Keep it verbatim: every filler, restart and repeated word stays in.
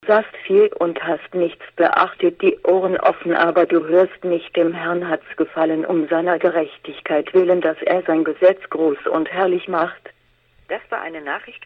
Sahst viel und hast nichts beachtet, die Ohren offen, aber du hörst nicht. Dem Herrn hat's gefallen, um seiner Gerechtigkeit willen, dass er sein Gesetz groß und herrlich macht. Das war eine Nachricht